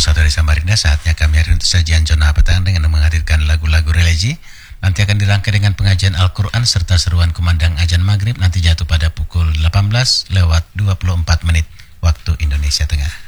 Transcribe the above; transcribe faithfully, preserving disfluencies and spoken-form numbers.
satu dari Samarinda, saatnya kami hari untuk sajian Zona Petang dengan menghadirkan lagu-lagu religi. Nanti akan dirangkai dengan pengajian Al-Quran serta seruan kumandang azan maghrib, nanti jatuh pada pukul delapan belas lewat dua puluh empat menit waktu Indonesia Tengah.